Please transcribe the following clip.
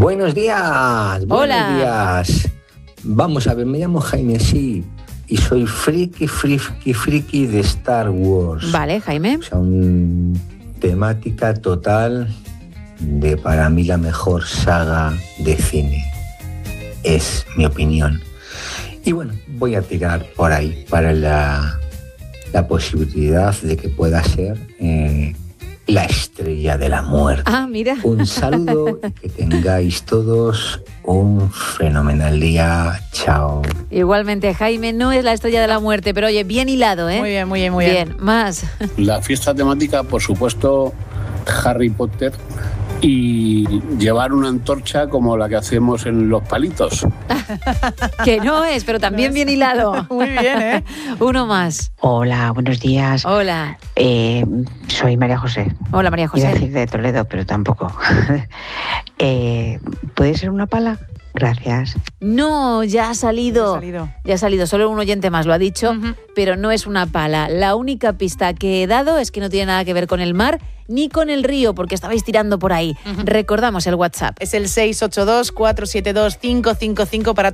Buenos días. Buenos días. Vamos a ver, me llamo Jaime, sí, y soy friki de Star Wars. Vale, Jaime. O sea, una temática total de, para mí, la mejor saga de cine. Es mi opinión. Y bueno, voy a tirar por ahí para la posibilidad de que pueda ser la Estrella de la Muerte. Ah, mira. Un saludo y que tengáis todos un fenomenal día. Chao. Igualmente, Jaime, no es la Estrella de la Muerte, pero oye, bien hilado, ¿eh? Muy bien, muy bien, muy bien. Bien, más. La fiesta temática, por supuesto, Harry Potter, y llevar una antorcha como la que hacemos en Los Palitos. Que no es, pero también bien hilado. Muy bien, ¿eh? Uno más. Hola, buenos días. Hola. Soy María José. Hola, María José. Iba a decir de Toledo, pero tampoco. ¿Puede ser una pala? Gracias. No, ya ha salido. Ya ha salido. Solo un oyente más lo ha dicho, pero no es una pala. La única pista que he dado es que no tiene nada que ver con el mar ni con el río, porque estabais tirando por ahí. Recordamos el WhatsApp. Es el 682-472-555 para